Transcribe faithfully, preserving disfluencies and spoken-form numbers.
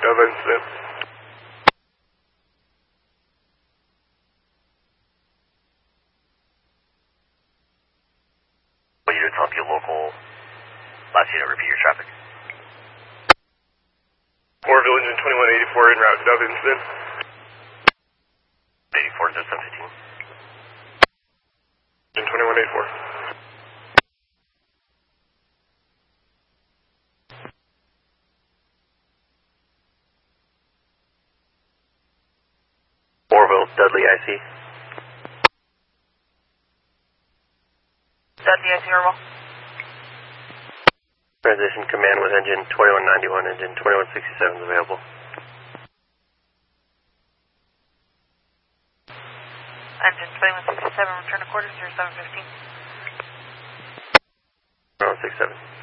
Nova incident. Well, you tell your local last unit, repeat your traffic. Morville engine twenty-one eighty-four en route Nova incident. eighty-four to seven fifteen. Engine twenty-one eighty-four. Morville, Dudley I C. Dudley I C, Orville. Transition command with engine twenty-one ninety-one, engine twenty-one sixty-seven is available. Engine twenty-one sixty-seven, return to quarters, zero seven fifteen. twenty-one sixty-seven.